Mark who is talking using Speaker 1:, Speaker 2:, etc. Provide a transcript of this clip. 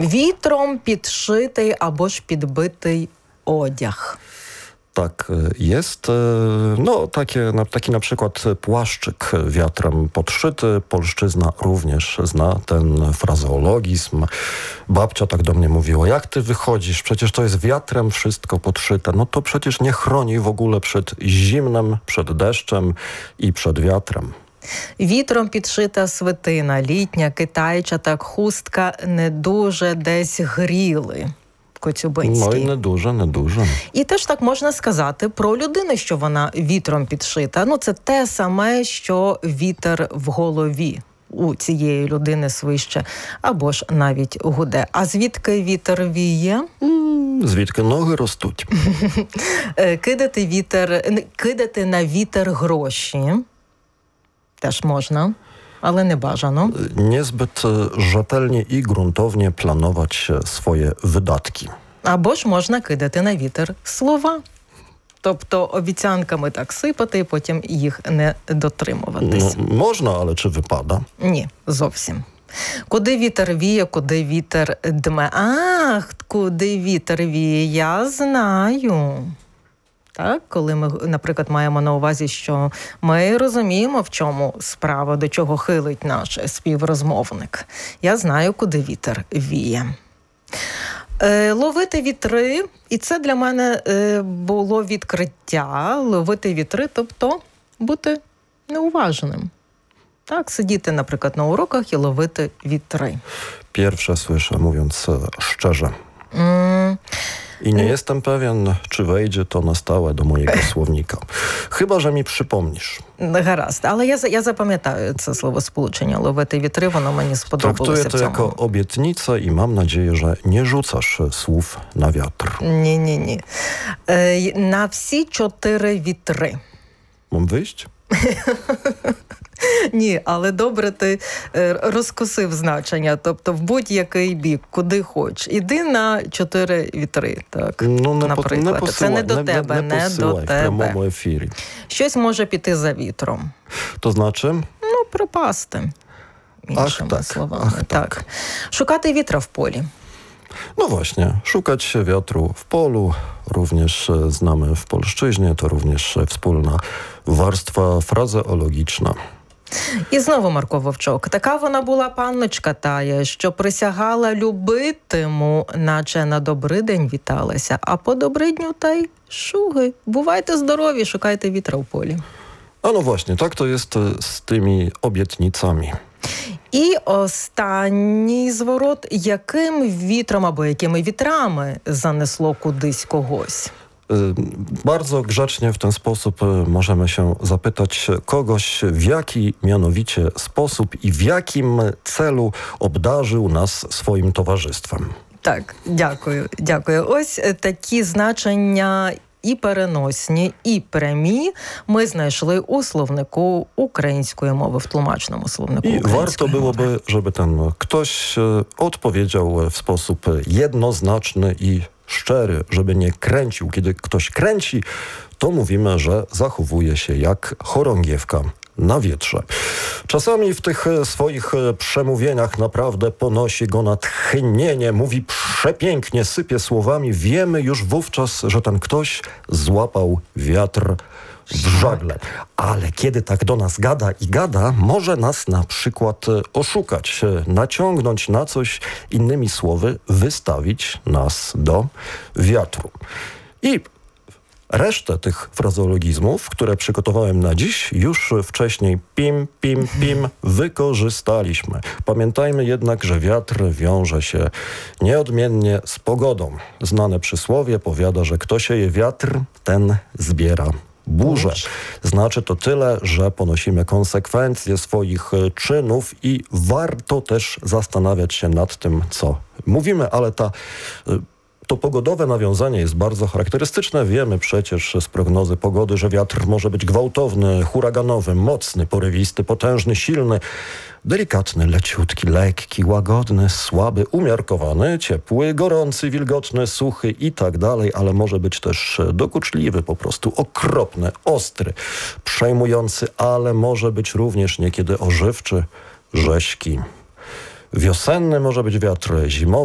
Speaker 1: Вітром підшитий або ж підбитий одяg.
Speaker 2: Tak, jest taki na przykład płaszczyk wiatrem podszyty. Polszczyzna również zna ten frazeologizm. Babcia tak do mnie mówiła, jak ty wychodzisz? Przecież to jest wiatrem wszystko podszyte. No to przecież nie chroni w ogóle przed zimnem, przed deszczem i przed wiatrem.
Speaker 1: Вітром підшита свитина, літня, китайчата хустка не дуже десь гріли. Коцюбинський.
Speaker 2: No i не дуже.
Speaker 1: І теж так можна сказати про людину, що вона вітром підшита. Ну, це те саме, що вітер в голові у цієї людини свище, або ж навіть гуде. А звідки вітер віє?
Speaker 2: Звідки ноги ростуть.
Speaker 1: Кидати на вітер гроші теж можна, ale nie bажано.
Speaker 2: Niezbyt rzetelnie i gruntownie planować swoje wydatki.
Speaker 1: Або ж можна кидати на вітер слова. Тобто обіцянками так сипати і потім їх не дотримуватись.
Speaker 2: Можна, але чи випада?
Speaker 1: Ні, зовсім. Куди вітер віє, куди вітер дме. Ах, куди вітер віє, я знаю. Так, коли ми, наприклад, маємо на увазі, що ми розуміємо, в чому справа, до чого хилить наш співрозмовник. Я знаю, куди вітер віє. Ловити вітри, і це для мене було відкриття. Ловити вітри, тобто бути неуважним. Так, siedzieć наприклад, на уроках і ловити вітри.
Speaker 2: Pierwsze słyszę, mówiąc szczerze. I nie jestem pewien, czy wejdzie to na stałe do mojego słownika. Chyba, że mi przypomnisz.
Speaker 1: Гаразд. Але я запам'ятаю це словосполучення «ловити вітри», воно мені сподобалося в цьому.
Speaker 2: Traktuję to jako obietnicę i mam nadzieję, że nie rzucasz słów na wiatr.
Speaker 1: Ні. На всі 4 вітри.
Speaker 2: Mam wyjść?
Speaker 1: Ні, але добре ти розкусив значення, тобто в будь-який бік, куди хоч. Іди на 4 вітри, так, наприклад. Це не до тебе, не до тебе.
Speaker 2: В прямому ефірі.
Speaker 1: Щось може піти за вітром.
Speaker 2: То значить?
Speaker 1: Ну, пропасти, іншими словами. Так. Szukати wietra w polu.
Speaker 2: No właśnie, szukać wiatru w polu, również znamy w polszczyźnie, to również wspólna warstwa frazeologiczna.
Speaker 1: І знову Марко Вовчок. Така вона була панночка тая, що присягала любитиму, наче на добридень віталася, а по добридню та й шуги. Бувайте здорові, шукайте вітра в полі.
Speaker 2: A no właśnie, tak to jest z tymi obietnicami.
Speaker 1: І останній зворот. Яким вітром або якими вітрами занесло кудись когось?
Speaker 2: Bardzo grzecznie w ten sposób możemy się zapytać kogoś, w jaki mianowicie sposób i w jakim celu obdarzył nas swoim towarzystwem.
Speaker 1: Так, дякую. Ось такі значення і переносні, і прямі ми знайшли у словнику української мови, в тлумачному словнику
Speaker 2: I
Speaker 1: української
Speaker 2: warto
Speaker 1: мови.
Speaker 2: byłoby, żeby ten ktoś odpowiedział w sposób jednoznaczny i szczery, żeby nie kręcił. Kiedy ktoś kręci, to mówimy, że zachowuje się jak chorągiewka na wietrze. Czasami w tych swoich przemówieniach naprawdę ponosi go natchnienie, mówi przepięknie, sypie słowami. Wiemy już wówczas, że ten ktoś złapał wiatr w żagle. Ale kiedy tak do nas gada, może nas na przykład oszukać, naciągnąć na coś, innymi słowy, wystawić nas do wiatru. I resztę tych frazeologizmów, które przygotowałem na dziś, już wcześniej pim, wykorzystaliśmy. Pamiętajmy jednak, że wiatr wiąże się nieodmiennie z pogodą. Znane przysłowie powiada, że kto sieje wiatr, ten zbiera burzę. Znaczy to tyle, że ponosimy konsekwencje swoich czynów i warto też zastanawiać się nad tym, co mówimy, ale to pogodowe nawiązanie jest bardzo charakterystyczne. Wiemy przecież z prognozy pogody, że wiatr może być gwałtowny, huraganowy, mocny, porywisty, potężny, silny, delikatny, leciutki, lekki, łagodny, słaby, umiarkowany, ciepły, gorący, wilgotny, suchy i tak dalej, ale może być też dokuczliwy, po prostu okropny, ostry, przejmujący, ale może być również niekiedy ożywczy, rześki. Wiosenny może być wiatr, zimowy